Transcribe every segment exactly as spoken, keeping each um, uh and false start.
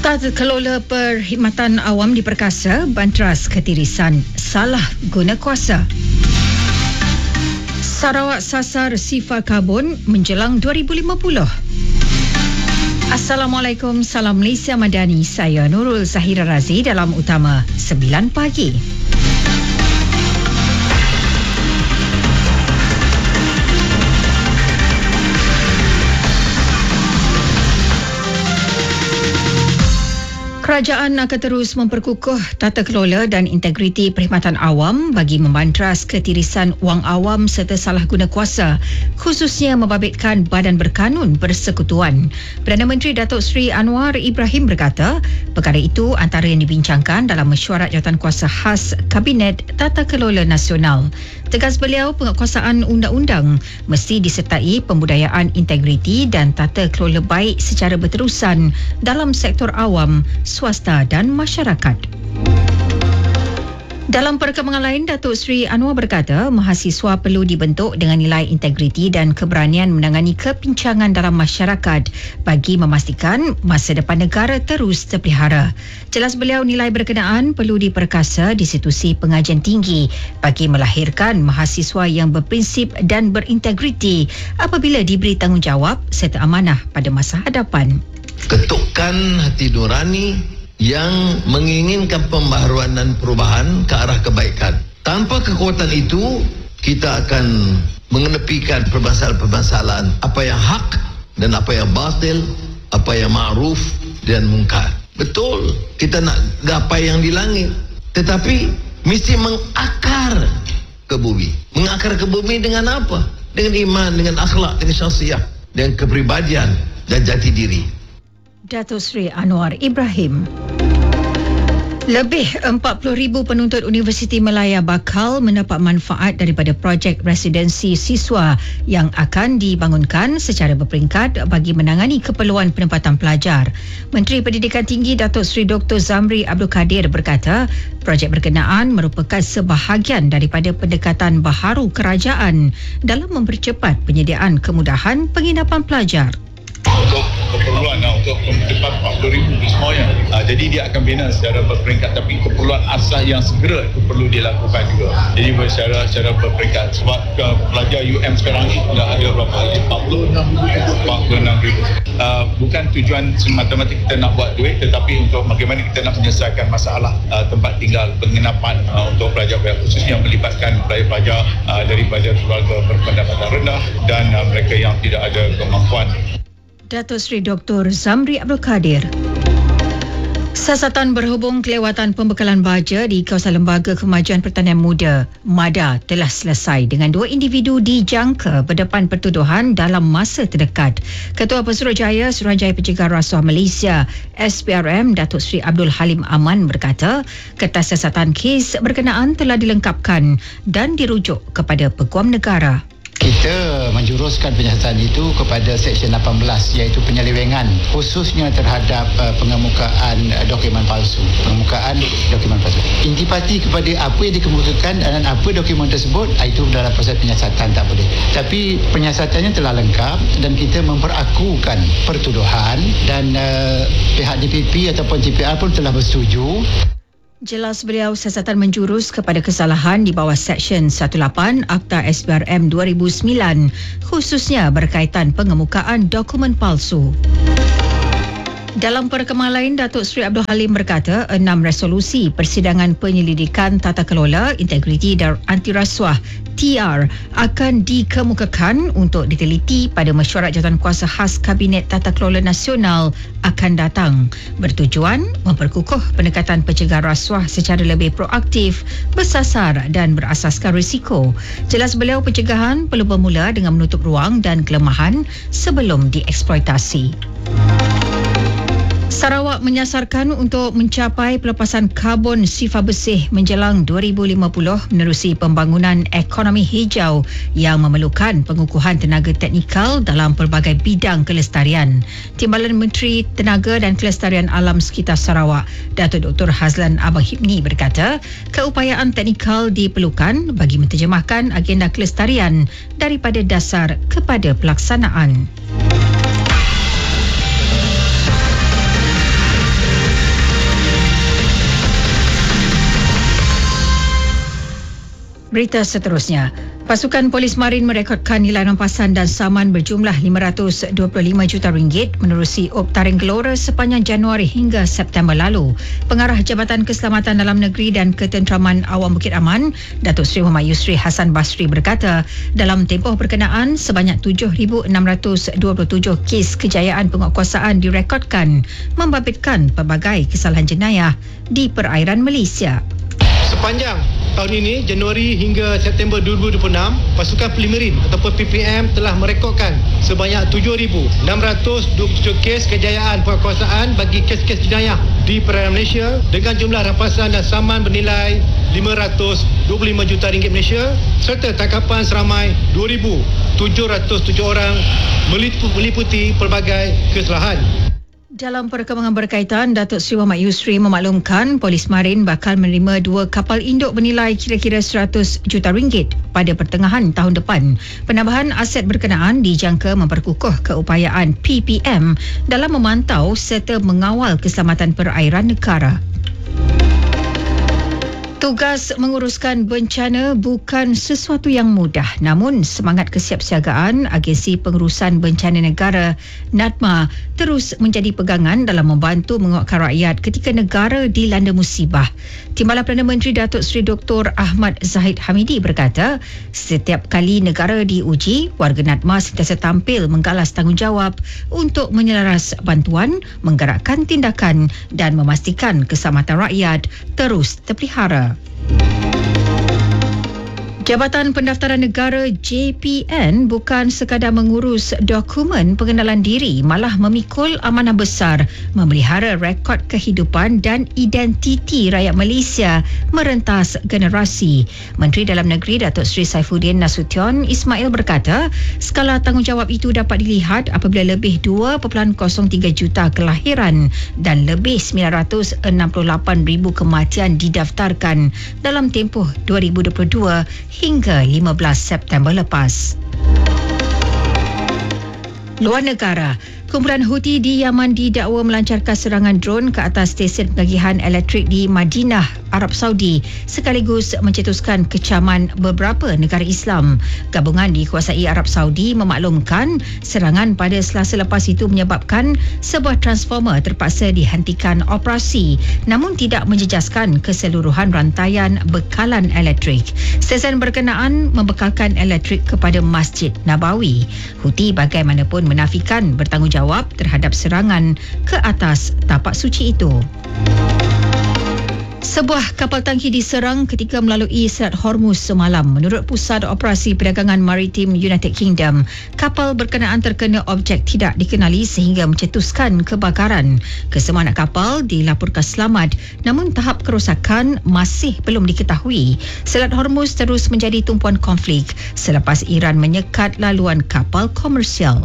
Tata Kelola Perkhidmatan Awam di Perkasa Bantras ketirisan salah guna kuasa. Sarawak sasar sifar karbon menjelang dua ribu lima puluh. Assalamualaikum, salam Malaysia Madani. Saya Nurul Zahira Razi dalam Utama sembilan pagi. Kerajaan akan terus memperkukuh tata kelola dan integriti perkhidmatan awam bagi membantras ketirisan wang awam serta salah guna kuasa, khususnya membabitkan badan berkanun persekutuan. Perdana Menteri Datuk Seri Anwar Ibrahim berkata, perkara itu antara yang dibincangkan dalam mesyuarat jawatankuasa khas Kabinet Tata Kelola Nasional. Tegas beliau, penguatkuasaan undang-undang mesti disertai pembudayaan integriti dan tata kelola baik secara berterusan dalam sektor awam, swasta dan masyarakat. Dalam perkembangan lain, Datuk Seri Anwar berkata, mahasiswa perlu dibentuk dengan nilai integriti dan keberanian menangani kepincangan dalam masyarakat bagi memastikan masa depan negara terus terpelihara. Jelas beliau, nilai berkenaan perlu diperkasa di institusi pengajian tinggi bagi melahirkan mahasiswa yang berprinsip dan berintegriti apabila diberi tanggungjawab serta amanah pada masa hadapan. Ketukkan hati nurani yang menginginkan pembaharuan dan perubahan ke arah kebaikan. Tanpa kekuatan itu, kita akan mengenepikan permasalahan-permasalahan apa yang hak dan apa yang batil, apa yang ma'ruf dan mungkar. Betul, kita nak gapai yang di langit, tetapi mesti mengakar ke bumi. Mengakar ke bumi dengan apa? Dengan iman, dengan akhlak, dengan syahsiah, dengan kepribadian dan jati diri. Datuk Seri Anwar Ibrahim. Lebih empat puluh ribu penuntut Universiti Melaya bakal mendapat manfaat daripada projek residensi siswa yang akan dibangunkan secara berperingkat bagi menangani keperluan penempatan pelajar. Menteri Pendidikan Tinggi Datuk Seri Doktor Zamri Abdul Kadir berkata, projek berkenaan merupakan sebahagian daripada pendekatan baharu kerajaan dalam mempercepat penyediaan kemudahan penginapan pelajar. Untuk keperluan untuk mencapai empat puluh ribu semuanya. Uh, jadi dia akan bina secara berperingkat, tapi keperluan asas yang segera itu perlu dilakukan juga. Jadi secara secara berperingkat, sebab uh, pelajar U M sekarang ni dah ada berapa? empat puluh enam ribu. Uh, bukan tujuan semata-mata kita nak buat duit, tetapi untuk bagaimana kita nak menyelesaikan masalah uh, tempat tinggal, penginapan uh, untuk pelajar-pelajar, khususnya yang melibatkan pelajar-pelajar uh, daripada keluarga berpendapatan rendah dan uh, mereka yang tidak ada kemampuan. Datuk Seri Doktor Zamri Abdul Kadir. Siasatan berhubung kelewatan pembekalan baja di kawasan Lembaga Kemajuan Pertanian Muda MADA telah selesai dengan dua individu dijangka berdepan pertuduhan dalam masa terdekat. Ketua Pesuruhjaya Suruhanjaya Pencegah Rasuah Malaysia S P R M Datuk Seri Abdul Halim Aman berkata, kertas siasatan kes berkenaan telah dilengkapkan dan dirujuk kepada Peguam Negara. Kita menjuruskan penyiasatan itu kepada Seksyen lapan belas, iaitu penyelewengan khususnya terhadap uh, pengemukaan uh, dokumen palsu. Pengemukaan dokumen palsu. Intipati kepada apa yang dikemukakan dan apa dokumen tersebut, itu dalam proses penyiasatan tak boleh. Tapi penyiasatannya telah lengkap dan kita memperakukan pertuduhan dan uh, pihak D P P ataupun T P R pun telah bersetuju. Jelas beliau, siasatan menjurus kepada kesalahan di bawah Seksyen lapan belas Akta S P R M dua ribu sembilan, khususnya berkaitan pengemukaan dokumen palsu. Dalam perkembangan lain, Datuk Seri Abdul Halim berkata, enam resolusi persidangan penyelidikan tata kelola, integriti dan anti rasuah T R akan dikemukakan untuk diteliti pada mesyuarat jawatankuasa khas Kabinet Tata Kelola Nasional akan datang, bertujuan memperkukuh pendekatan pencegah rasuah secara lebih proaktif, bersasar dan berasaskan risiko. Jelas beliau, pencegahan perlu bermula dengan menutup ruang dan kelemahan sebelum dieksploitasi. Sarawak menyasarkan untuk mencapai pelepasan karbon sifar bersih menjelang dua ribu lima puluh menerusi pembangunan ekonomi hijau yang memerlukan pengukuhan tenaga teknikal dalam pelbagai bidang kelestarian. Timbalan Menteri Tenaga dan Kelestarian Alam Sekitar Sarawak, Datuk Doktor Hazlan Abang Hibni berkata, keupayaan teknikal diperlukan bagi menterjemahkan agenda kelestarian daripada dasar kepada pelaksanaan. Berita seterusnya. Pasukan Polis Marin merekodkan nilai rampasan dan saman berjumlah lima ratus dua puluh lima juta ringgit menerusi op taring gelora sepanjang Januari hingga September lalu. Pengarah Jabatan Keselamatan Dalam Negeri dan Ketenteraman Awam Bukit Aman, Datuk Seri Muhammad Yusri Hassan Basri berkata, dalam tempoh berkenaan sebanyak tujuh ribu enam ratus dua puluh tujuh kes kejayaan penguatkuasaan direkodkan membabitkan pelbagai kesalahan jenayah di perairan Malaysia. Sepanjang tahun ini, Januari hingga September dua ribu dua puluh enam, pasukan Polimerin ataupun P P M telah merekodkan sebanyak tujuh ribu enam ratus dua puluh tujuh kes kejayaan penguatkuasaan bagi kes-kes jenayah di perairan Malaysia dengan jumlah rampasan dan saman bernilai lima ratus dua puluh lima juta ringgit Malaysia serta tangkapan seramai dua ribu tujuh ratus tujuh orang meliputi pelbagai kesalahan. Dalam perkembangan berkaitan, Datuk Seri Muhammad Yusri memaklumkan Polis Marin bakal menerima dua kapal induk bernilai kira-kira seratus juta ringgit pada pertengahan tahun depan. Penambahan aset berkenaan dijangka memperkukuh keupayaan P P M dalam memantau serta mengawal keselamatan perairan negara. Tugas menguruskan bencana bukan sesuatu yang mudah, namun semangat kesiapsiagaan Agensi Pengurusan Bencana Negara NADMA terus menjadi pegangan dalam membantu menguatkan rakyat ketika negara dilanda musibah. Timbalan Perdana Menteri Datuk Seri Doktor Ahmad Zahid Hamidi berkata, setiap kali negara diuji, warga NADMA sentiasa tampil menggalas tanggungjawab untuk menyelaras bantuan, menggerakkan tindakan dan memastikan keselamatan rakyat terus terpelihara. Jabatan Pendaftaran Negara J P N bukan sekadar mengurus dokumen pengenalan diri, malah memikul amanah besar memelihara rekod kehidupan dan identiti rakyat Malaysia merentas generasi. Menteri Dalam Negeri Datuk Seri Saifuddin Nasution Ismail berkata, skala tanggungjawab itu dapat dilihat apabila lebih dua perpuluhan kosong tiga juta kelahiran dan lebih sembilan ratus enam puluh lapan ribu kematian didaftarkan dalam tempoh dua ribu dua puluh dua hingga lima belas September lepas. Luar negara, kumpulan Houthi di Yaman didakwa melancarkan serangan drone ke atas stesen pengagihan elektrik di Madinah, Arab Saudi, sekaligus mencetuskan kecaman beberapa negara Islam. Gabungan dikuasai Arab Saudi memaklumkan serangan pada Selasa lepas itu menyebabkan sebuah transformer terpaksa dihentikan operasi, namun tidak menjejaskan keseluruhan rantaian bekalan elektrik. Stesen berkenaan membekalkan elektrik kepada Masjid Nabawi. Houthi bagaimanapun menafikan bertanggungjawab terhadap serangan ke atas tapak suci itu. Sebuah kapal tangki diserang ketika melalui Selat Hormuz semalam. Menurut Pusat Operasi Perdagangan Maritim United Kingdom, kapal berkenaan terkena objek tidak dikenali sehingga mencetuskan kebakaran. Kesemua anak kapal dilaporkan selamat, namun tahap kerosakan masih belum diketahui. Selat Hormuz terus menjadi tumpuan konflik selepas Iran menyekat laluan kapal komersial.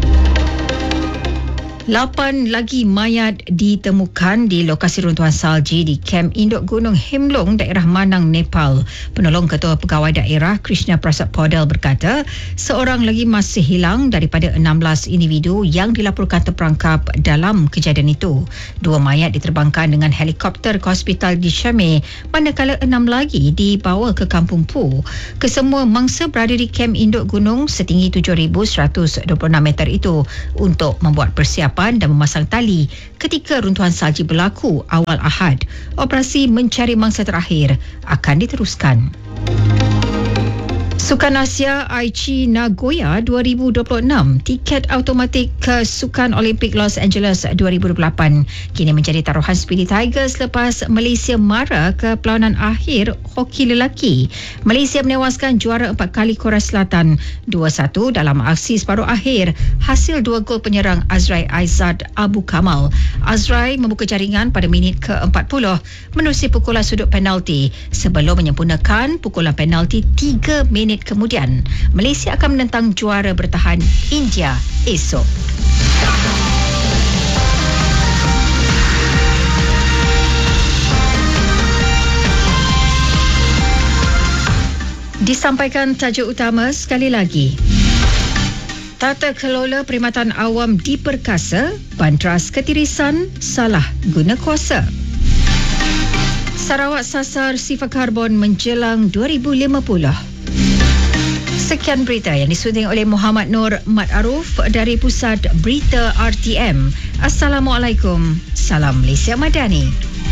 Lapan lagi mayat ditemukan di lokasi runtuhan salji di kem induk Gunung Himlung, daerah Manang, Nepal. Penolong Ketua Pegawai Daerah Krishna Prasad Podel berkata, seorang lagi masih hilang daripada enam belas individu yang dilaporkan terperangkap dalam kejadian itu. Dua mayat diterbangkan dengan helikopter ke hospital di Syame, manakala enam lagi dibawa ke Kampung Pu. Kesemua mangsa berada di kem induk gunung setinggi tujuh ribu seratus dua puluh enam meter itu untuk membuat persiapan dan memasang tali ketika runtuhan salji berlaku awal Ahad. Operasi mencari mangsa terakhir akan diteruskan. Sukan Asia Aichi Nagoya dua ribu dua puluh enam, tiket automatik ke Sukan Olimpik Los Angeles dua ribu dua puluh lapan kini menjadi taruhan Speedy Tigers lepas Malaysia mara ke perlawanan akhir hoki lelaki. Malaysia menewaskan juara empat kali Korea Selatan dua satu dalam aksi separuh akhir hasil dua gol penyerang Azrai Aizad Abu Kamal. Azrai membuka jaringan pada minit ke empat puluh menerusi pukulan sudut penalti sebelum menyempurnakan pukulan penalti tiga minit kemudian. Malaysia akan menentang juara bertahan India esok. Disampaikan tajuk utama sekali lagi. Tata kelola perkhidmatan awam diperkasa, Bantras ketirisan, salah guna kuasa. Sarawak sasar sifar karbon menjelang dua ribu lima puluh. Sekian berita yang disunting oleh Muhammad Nur Mat Aruf dari Pusat Berita R T M. Assalamualaikum. Salam Malaysia Madani.